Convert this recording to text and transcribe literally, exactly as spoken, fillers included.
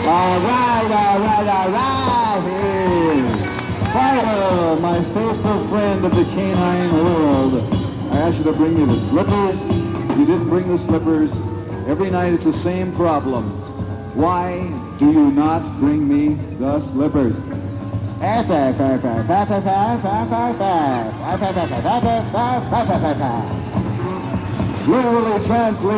All right, all right, all right. Hey. Fido, my faithful friend of the canine world. I asked you to bring me the slippers. You didn't bring the slippers. Every night it's the same problem. Why do you not bring me the slippers? Literally translate.